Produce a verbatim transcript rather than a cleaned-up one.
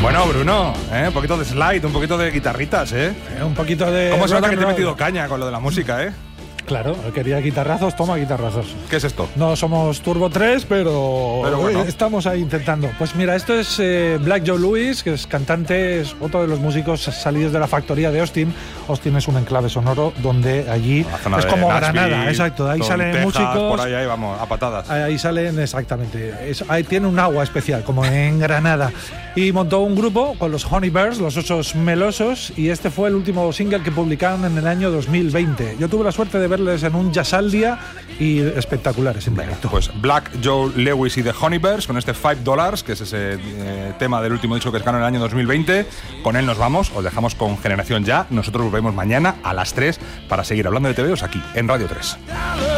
Bueno, Bruno, ¿eh? Un poquito de slide, un poquito de guitarritas, ¿eh? Eh, un poquito de. ¿Cómo se nota rock que and te he roll. metido caña con lo de la música, eh? Claro, quería guitarrazos, toma guitarrazos. ¿Qué es esto? No somos Turbo tres, pero, Pero bueno. estamos ahí intentando. Pues mira, esto es eh, Black Joe Lewis, que es cantante, es otro de los músicos salidos de la factoría de Austin. Austin es un enclave sonoro donde allí La zona es de como Nashville, Granada, exacto. Ahí con salen Texas, músicos. Por ahí, ahí vamos, a patadas. Ahí salen, exactamente. Es- ahí tiene un agua especial, como en Granada. Y montó un grupo con los Honey Bears, los osos melosos, y este fue el último single que publicaron en el año dos mil veinte. Yo tuve la suerte de verles en un Jazz al Día y espectaculares en directo. Pues Black Joe Lewis y The Honeybears con este five dollars, que es ese eh, tema del último disco que sacaron en el año dos mil veinte. Con él nos vamos, os dejamos con Generación Ya. Nosotros volvemos mañana a las tres para seguir hablando de T V Os aquí en Radio tres.